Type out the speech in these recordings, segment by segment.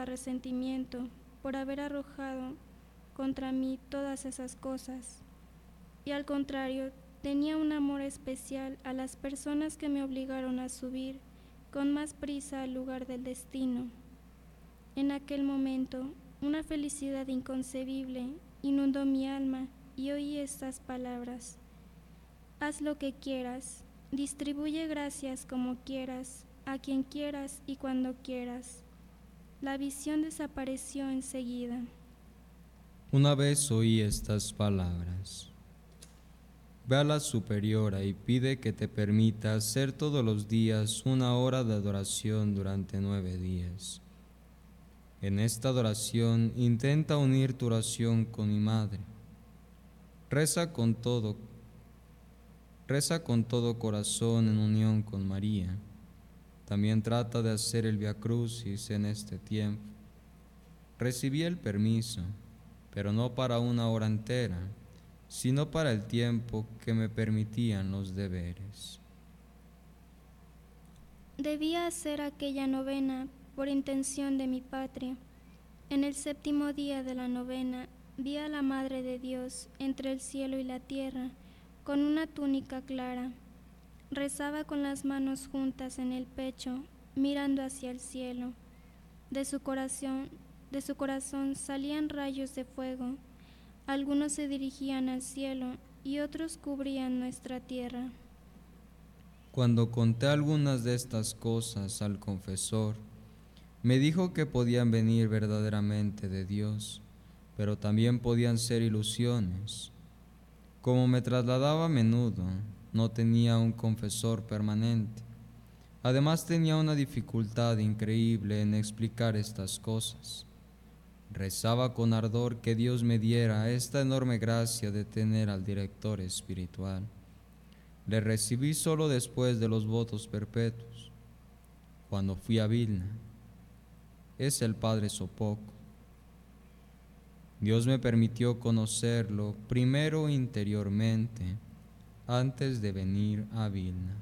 resentimiento por haber arrojado contra mí todas esas cosas, y al contrario, tenía un amor especial a las personas que me obligaron a subir con más prisa al lugar del destino. En aquel momento, una felicidad inconcebible inundó mi alma y oí estas palabras: haz lo que quieras, distribuye gracias como quieras, a quien quieras y cuando quieras. La visión desapareció enseguida. Una vez oí estas palabras: ve a la superiora y pide que te permita hacer todos los días 1 hora de adoración durante 9 días. En esta adoración intenta unir tu oración con mi madre. Reza con todo corazón en unión con María. También trata de hacer el Via Crucis en este tiempo. Recibí el permiso, pero no para 1 hora entera, sino para el tiempo que me permitían los deberes. Debía hacer aquella novena por intención de mi patria. En el 7º día de la novena vi a la Madre de Dios entre el cielo y la tierra, con una túnica clara. Rezaba con las manos juntas en el pecho, mirando hacia el cielo. De su corazón salían rayos de fuego. Algunos se dirigían al cielo y otros cubrían nuestra tierra. Cuando conté algunas de estas cosas al confesor, me dijo que podían venir verdaderamente de Dios, pero también podían ser ilusiones. Como me trasladaba a menudo, no tenía un confesor permanente. Además tenía una dificultad increíble en explicar estas cosas. Rezaba con ardor que Dios me diera esta enorme gracia de tener al director espiritual. Le recibí solo después de los votos perpetuos, cuando fui a Vilna. Es el padre Sopoco. Dios me permitió conocerlo primero interiormente, antes de venir a Vilna.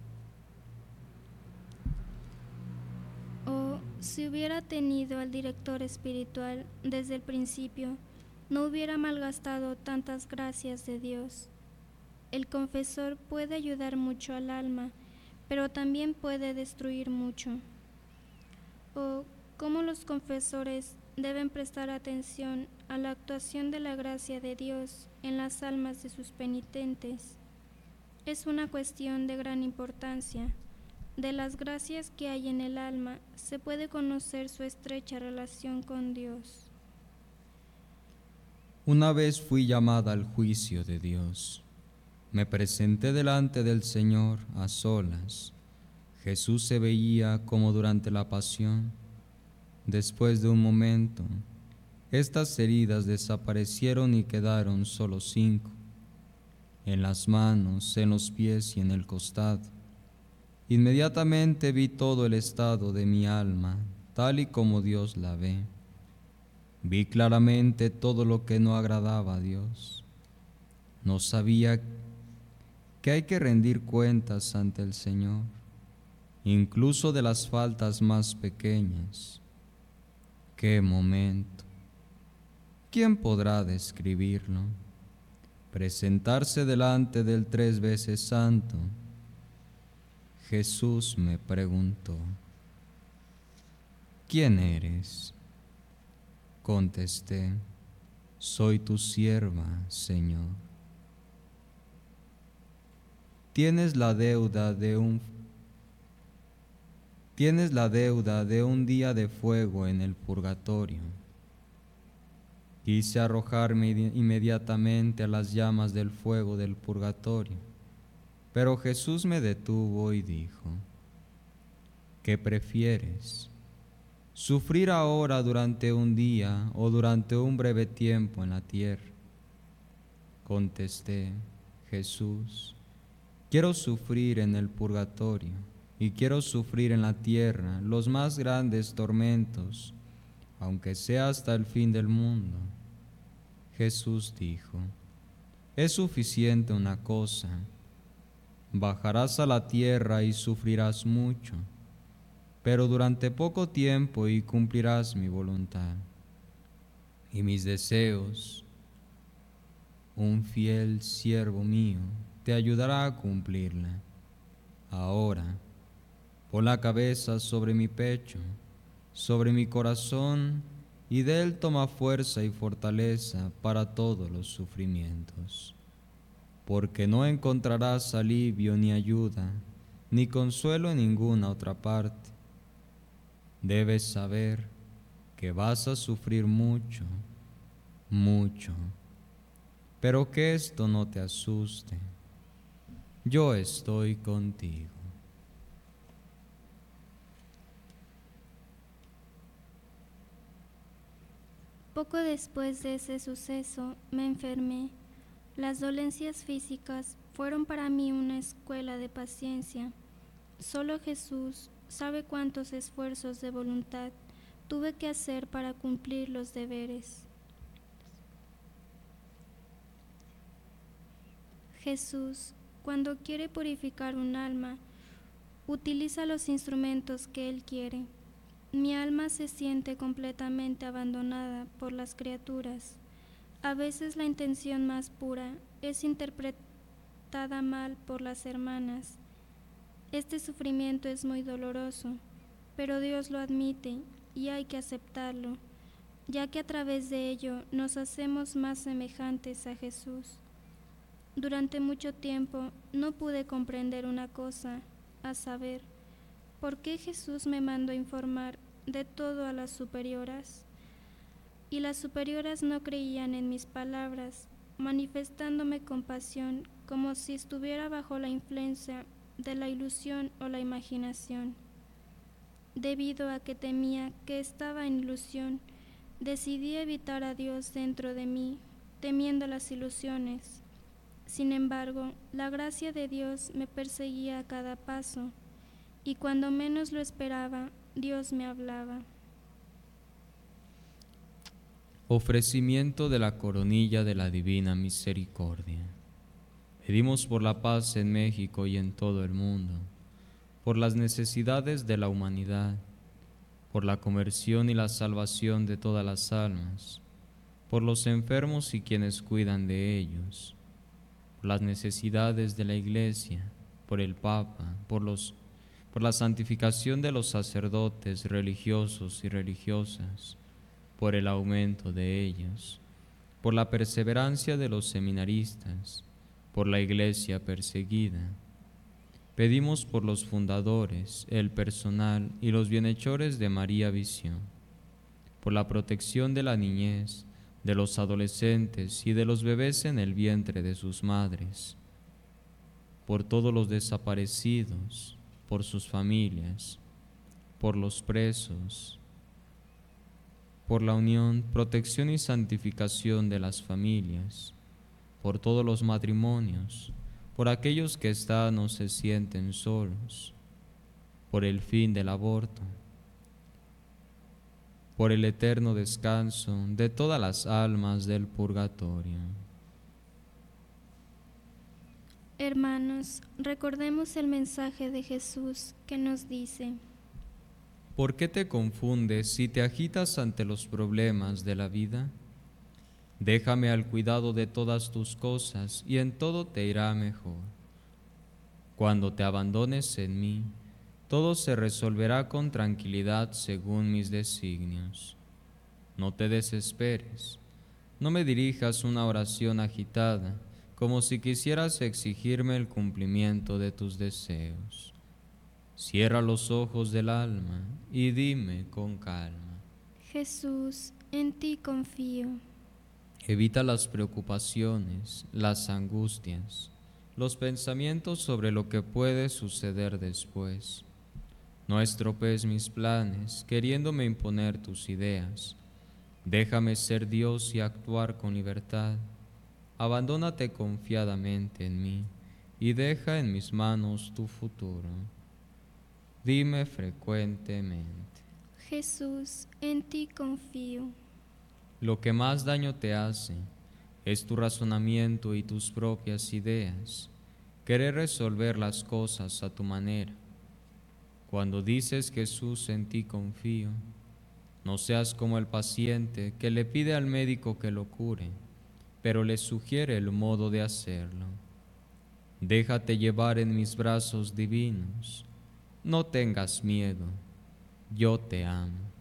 Oh, si hubiera tenido al director espiritual desde el principio, no hubiera malgastado tantas gracias de Dios. El confesor puede ayudar mucho al alma, pero también puede destruir mucho. Oh, cómo los confesores deben prestar atención a la actuación de la gracia de Dios en las almas de sus penitentes. Es una cuestión de gran importancia. De las gracias que hay en el alma se puede conocer su estrecha relación con Dios. Una vez fui llamada al juicio de Dios. Me presenté delante del Señor a solas. Jesús se veía como durante la pasión. Después de un momento, estas heridas desaparecieron y quedaron solo 5, en las manos, en los pies y en el costado. Inmediatamente vi todo el estado de mi alma, tal y como Dios la ve. Vi claramente todo lo que no agradaba a Dios. No sabía que hay que rendir cuentas ante el Señor, incluso de las faltas más pequeñas. ¡Qué momento! ¿Quién podrá describirlo? Presentarse delante del 3 veces santo. Jesús me preguntó: ¿quién eres? Contesté: soy tu sierva, Señor. Tienes la deuda de un día de fuego en el purgatorio. Quise arrojarme inmediatamente a las llamas del fuego del purgatorio, pero Jesús me detuvo y dijo: ¿qué prefieres? ¿Sufrir ahora durante un día o durante un breve tiempo en la tierra? Contesté: Jesús, quiero sufrir en el purgatorio y quiero sufrir en la tierra los más grandes tormentos, aunque sea hasta el fin del mundo. Jesús dijo: es suficiente una cosa, bajarás a la tierra y sufrirás mucho, pero durante poco tiempo y cumplirás mi voluntad. Y mis deseos, un fiel siervo mío, te ayudará a cumplirla. Ahora, pon la cabeza sobre mi pecho, sobre mi corazón, y de él toma fuerza y fortaleza para todos los sufrimientos. Porque no encontrarás alivio ni ayuda, ni consuelo en ninguna otra parte. Debes saber que vas a sufrir mucho, mucho, pero que esto no te asuste. Yo estoy contigo. Poco después de ese suceso me enfermé. Las dolencias físicas fueron para mí una escuela de paciencia. Solo Jesús sabe cuántos esfuerzos de voluntad tuve que hacer para cumplir los deberes. Jesús, cuando quiere purificar un alma, utiliza los instrumentos que Él quiere. Mi alma se siente completamente abandonada por las criaturas. A veces la intención más pura es interpretada mal por las hermanas. Este sufrimiento es muy doloroso, pero Dios lo admite y hay que aceptarlo, ya que a través de ello nos hacemos más semejantes a Jesús. Durante mucho tiempo no pude comprender una cosa, a saber, ¿por qué Jesús me mandó informar de todo a las superioras? Y las superioras no creían en mis palabras, manifestándome compasión como si estuviera bajo la influencia de la ilusión o la imaginación. Debido a que temía que estaba en ilusión, decidí evitar a Dios dentro de mí, temiendo las ilusiones. Sin embargo, la gracia de Dios me perseguía a cada paso, y cuando menos lo esperaba, Dios me hablaba. Ofrecimiento de la coronilla de la Divina Misericordia. Pedimos por la paz en México y en todo el mundo, por las necesidades de la humanidad, por la conversión y la salvación de todas las almas, por los enfermos y quienes cuidan de ellos, por las necesidades de la Iglesia, por el Papa, por la santificación de los sacerdotes religiosos y religiosas, por el aumento de ellos, por la perseverancia de los seminaristas, por la Iglesia perseguida. Pedimos por los fundadores, el personal y los bienhechores de María Visión, por la protección de la niñez, de los adolescentes y de los bebés en el vientre de sus madres, por todos los desaparecidos, por sus familias, por los presos, por la unión, protección y santificación de las familias, por todos los matrimonios, por aquellos que están o se sienten solos, por el fin del aborto, por el eterno descanso de todas las almas del purgatorio. Hermanos, recordemos el mensaje de Jesús que nos dice: ¿Por qué te confundes y te agitas ante los problemas de la vida? Déjame al cuidado de todas tus cosas y en todo te irá mejor. Cuando te abandones en mí, todo se resolverá con tranquilidad según mis designios. No te desesperes, no me dirijas una oración agitada, como si quisieras exigirme el cumplimiento de tus deseos. Cierra los ojos del alma y dime con calma: Jesús, en ti confío. Evita las preocupaciones, las angustias, los pensamientos sobre lo que puede suceder después. No estropees mis planes, queriéndome imponer tus ideas. Déjame ser Dios y actuar con libertad. Abandónate confiadamente en mí y deja en mis manos tu futuro. Dime frecuentemente: Jesús, en ti confío. Lo que más daño te hace es tu razonamiento y tus propias ideas, querer resolver las cosas a tu manera. Cuando dices, Jesús, en ti confío, no seas como el paciente que le pide al médico que lo cure, pero le sugiere el modo de hacerlo. Déjate llevar en mis brazos divinos, no tengas miedo, yo te amo.